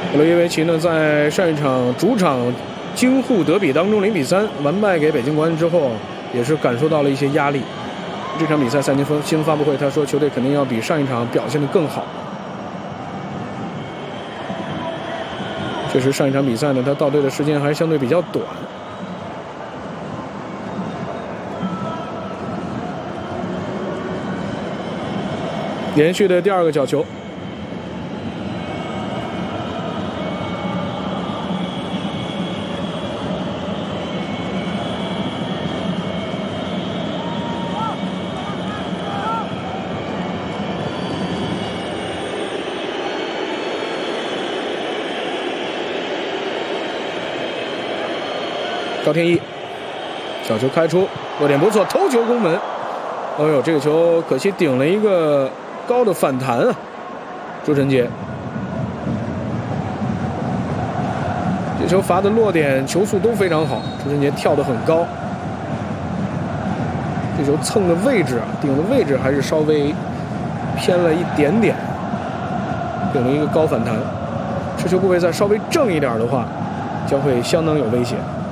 格罗耶维奇呢，在上一场主场京沪德比当中0比3完败给北京国安之后，也是感受到了一些压力。这场比赛赛前新闻发布会，他说球队肯定要比上一场表现得更好。确实，上一场比赛呢，他到队的时间还相对比较短。连续的第2个角球。赵天一，小球开出，落点不错，头球攻门。哎呦，这个球可惜顶了一个高的反弹啊！朱晨杰，这球罚的落点、球速都非常好，朱晨杰跳得很高。这球蹭的位置啊，顶的位置还是稍微偏了一点点，顶了一个高反弹。持球部位再稍微正一点的话，将会相当有危险。